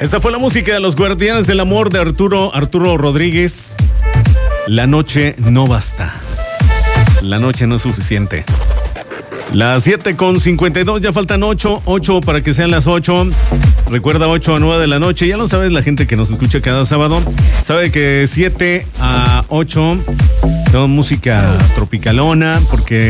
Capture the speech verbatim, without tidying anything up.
Esta fue la música de los Guardianes del Amor de Arturo, Arturo Rodríguez. La noche no basta. La noche no es suficiente. Las siete con cincuenta y dos, ya faltan ocho, ocho para que sean las ocho. Recuerda, ocho a nueve de la noche. Ya lo sabes, la gente que nos escucha cada sábado sabe que siete a ocho son música tropicalona, porque